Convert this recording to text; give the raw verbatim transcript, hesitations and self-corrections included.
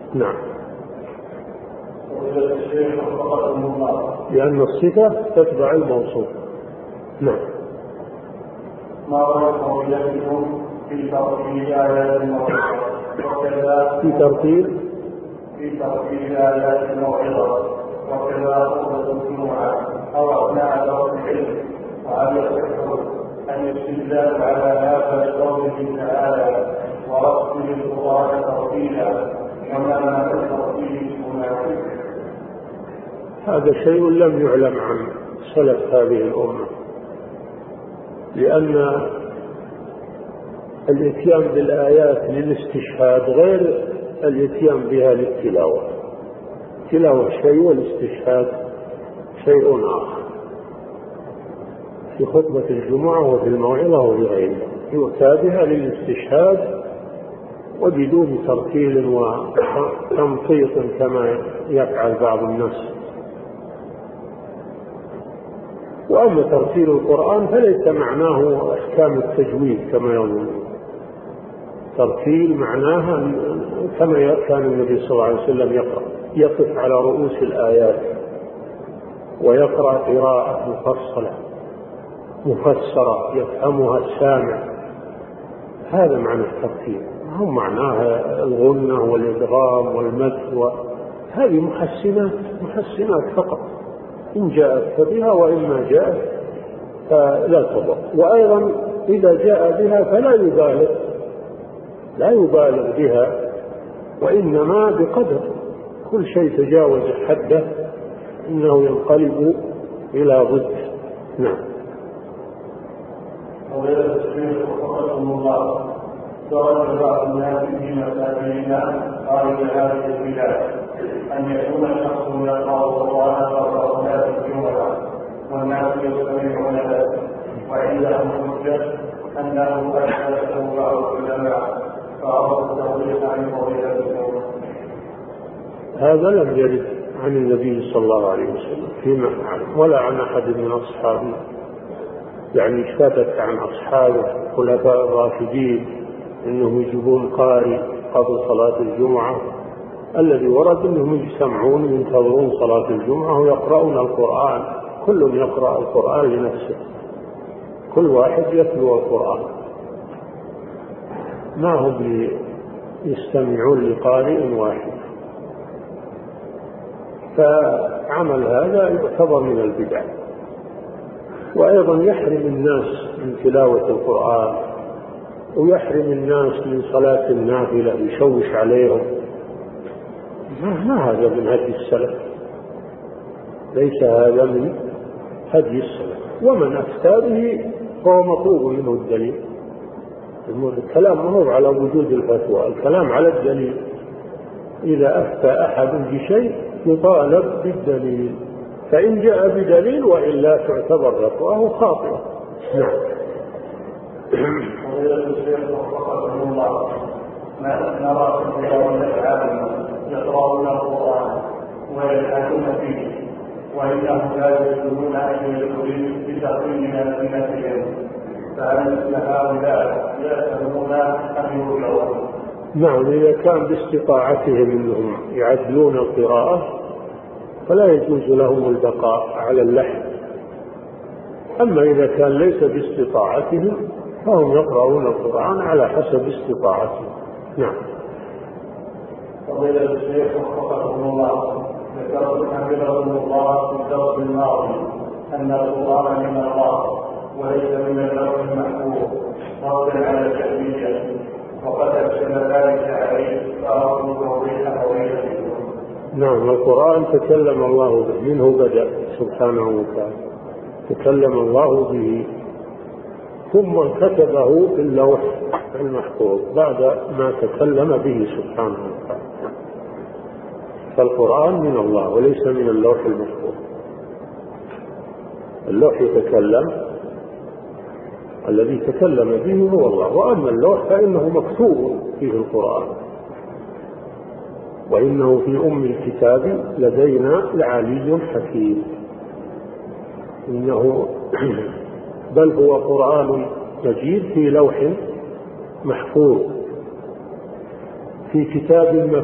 نعم. لأن الصفة تتبع الموصوف. نعم. ما رأيكم يكتب في ترتيب آيات الموعظة وكذا في ترتيب في ترتيب آيات الموعظة وكذا خطبة الجمعة أو أثناء درس العلم، وهل يصح أن يستدل على هذا بقوله تعالى ورتل القرآن ترتيلا كما ما الترتيل المناسب؟ هذا شيء لم يعلم عن سلف هذه الأمة، لأن الاتيان بالآيات للاستشهاد غير الاتيان بها للتلاوة. التلاوة شيء والاستشهاد شيء آخر. في خطبة الجمعة وفي الموعظة وفي غيرها يؤتى بها للاستشهاد وبدون ترتيل وتمطيط كما يفعل بعض الناس. وأما ترتيل القرآن فليس معناه أحكام التجويد كما يظن. ترتيل معناها كما كان النبي صلى الله عليه وسلم يقرأ، يقف على رؤوس الآيات ويقرأ قراءة مفصلة مفسرة يفهمها السامع. هذا معنى الترتيل، هو معناها الغنة والإدغام والمد، هذه محسنات محسنات فقط، إن جاءت فبها وإما جاءت فلا تضر. وأيضا إذا جاء بها فلا يبالغ لا يبالغ بها، وإنما بقدر. كل شيء تجاوز حده إنه ينقلب إلى ضد. نعم. وغير التشريع وفقكم الله درج بعض الناس في مساجدنا خارج هذه البلاد أن يكون شخص يقرأ القرآن فوق صلاة الجمعة والناس يستمعون له، وعندهم حجة أنه قد حدثه بعض العلماء فأراد التوضيح عن فضيلتكم. هذا لم يرد عن النبي صلى الله عليه وسلم فيما نعلم، ولا عن أحد من أصحابه، يعني ثبت عن أصحابه الخلفاء الراشدين أنهم يجيبون قارئ قبل صلاة الجمعة. الذي ورد أنهم يجتمعون ينتظرون صلاة الجمعة ويقرؤون القرآن، كل يقرأ القرآن لنفسه، كل واحد يتلو القرآن، ما هم يستمعون لقارئ واحد. فعمل هذا يعتبر من البدع. وأيضا يحرم الناس من تلاوة القرآن، ويحرم الناس من صلاة النافلة، يشوش عليهم. ما هذا من هدي السلف، ليس هذا من هدي السلف. ومن أفتى به فهو مطلوب منه الدليل. الكلام ما هو على وجود الفتوى، الكلام على الدليل. إذا أفتى أحد بشيء يطالب بالدليل، فإن جاء بدليل وإلا تعتبر فتواه خاطئة. نعم. ما نرى في اليوم العالم يقرؤون القرآن ويلحقون فيه، وإنهم لا يريدون أن يدخلوا بتقييم ألسنتهم، فهل مثل هؤلاء يأثمون أم يرجعون؟ نعم، إذا كان باستطاعتهم أنهم يعدلون القراءة فلا يجوز لهم البقاء على اللحن. أما إذا كان ليس باستطاعتهم فهم يقرؤون القرآن على حسب استطاعتهم. نعم. فضيلة الشيخ وفقكم الله، ذكرت حفظكم الله في الدرس الماضي أن القرآن من الله وليس من اللوح المحفوظ، ردا على الجهمية، وقد أشكل ذلك عليه فأرجو توضيح فضيلتكم. نعم، القرآن تكلم الله به، منه بدأ سبحانه وتعالى، تكلم الله به ثم كتبه في اللوح المحفوظ بعد ما تكلم به سبحانه وتعالى. فالقرآن من الله وليس من اللوح المحفوظ. اللوح يتكلم، الذي تكلم به هو الله، وأما اللوح فإنه مكتوب فيه القرآن، وإنه في أم الكتاب لدينا لعلي حكيم. إنه بل هو قرآن مجيد في لوح محفوظ في كتاب